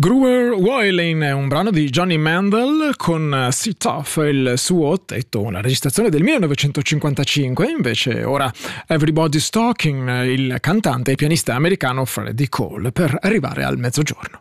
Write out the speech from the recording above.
Gruer Wailing è un brano di Johnny Mandel con Sit Off, il suo ottetto, una registrazione del 1955. Invece ora Everybody's Talking, il cantante e pianista americano Freddie Cole, per arrivare al mezzogiorno.